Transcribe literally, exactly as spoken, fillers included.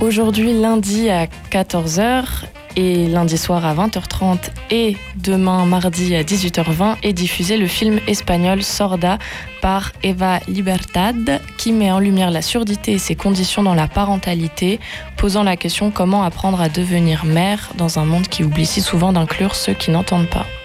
Aujourd'hui, lundi à quatorze heures et lundi soir à vingt heures trente et demain mardi à dix-huit heures vingt est diffusé le film espagnol Sorda par Eva Libertad qui met en lumière la surdité et ses conditions dans la parentalité, posant la question comment apprendre à devenir mère dans un monde qui oublie si souvent d'inclure ceux qui n'entendent pas.